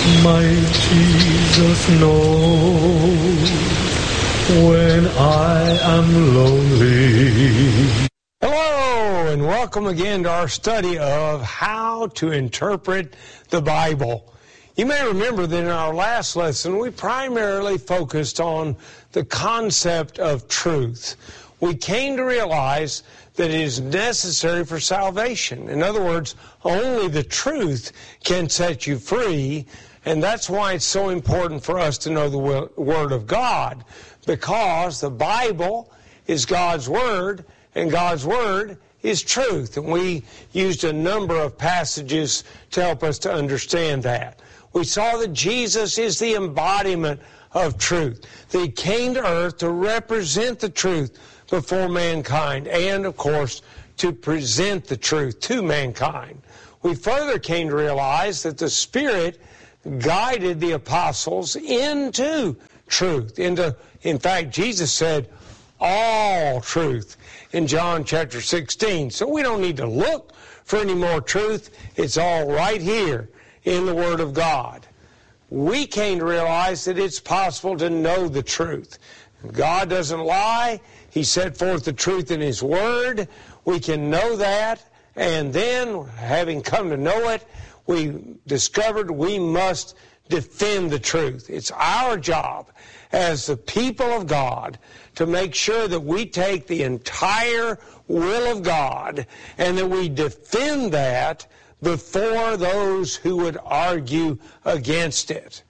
My Jesus knows when I am lonely. Hello, and welcome again to our study of how to interpret the Bible. You may remember that in our last lesson, we primarily focused on the concept of truth. We came to realize that it is necessary for salvation. In other words, only the truth can set you free, and that's why it's so important for us to know the Word of God, because the Bible is God's Word, and God's Word is truth. And we used a number of passages to help us to understand that. We saw that Jesus is the embodiment of truth, that He came to earth to represent the truth before mankind, and, of course, to present the truth to mankind. We further came to realize that the Spirit guided the apostles into truth. In fact, Jesus said, all truth in John chapter 16. So we don't need to look for any more truth. It's all right here in the Word of God. We came to realize that it's possible to know the truth. God doesn't lie. He set forth the truth in His Word. We can know that, and then, having come to know it, we discovered we must defend the truth. It's our job as the people of God to make sure that we take the entire will of God and that we defend that before those who would argue against it.